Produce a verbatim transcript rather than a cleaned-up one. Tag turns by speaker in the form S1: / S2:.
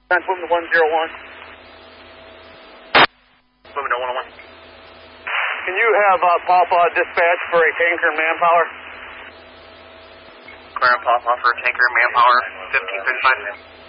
S1: Moving to one zero one.
S2: Moving to one oh one.
S1: Can you have uh, Papa dispatch for a tanker and manpower?
S2: Clear and Papa for a tanker and manpower, fifteen thirty-five.